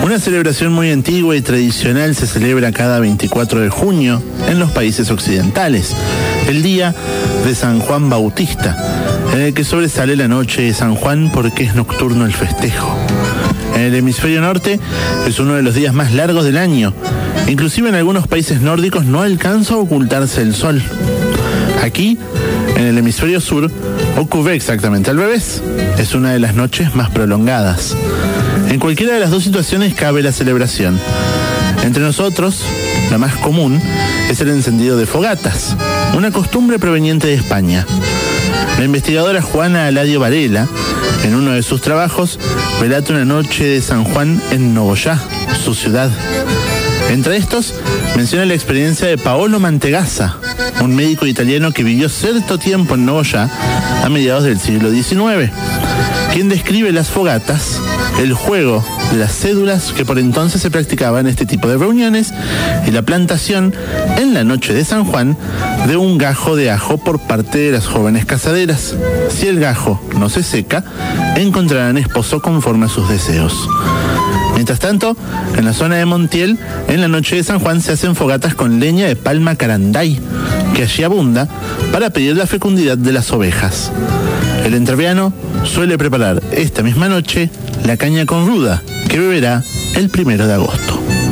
Una celebración muy antigua y tradicional se celebra cada 24 de junio en los países occidentales, el día de San Juan Bautista, en el que sobresale la noche de San Juan porque es nocturno el festejo. En el hemisferio norte es uno de los días más largos del año. Inclusive en algunos países nórdicos no alcanza a ocultarse el sol. Aquí, en el hemisferio sur, ocurre exactamente al revés. Es una de las noches más prolongadas. En cualquiera de las dos situaciones cabe la celebración. Entre nosotros, la más común es el encendido de fogatas, una costumbre proveniente de España. La investigadora Juana Aladio Varela, en uno de sus trabajos, relata una noche de San Juan en Nogoyá, su ciudad. Entre estos, menciona la experiencia de Paolo Mantegazza, un médico italiano que vivió cierto tiempo en Nogoyá a mediados del siglo XIX, quien describe las fogatas, el juego de las cédulas que por entonces se practicaba en este tipo de reuniones y la plantación en la noche de San Juan de un gajo de ajo por parte de las jóvenes casaderas. Si el gajo no se seca, encontrarán esposo conforme a sus deseos. Mientras tanto, en la zona de Montiel, en la noche de San Juan se hacen fogatas con leña de palma caranday, que allí abunda, para pedir la fecundidad de las ovejas. El entrerriano suele preparar esta misma noche la caña con ruda, que beberá el 1 de agosto.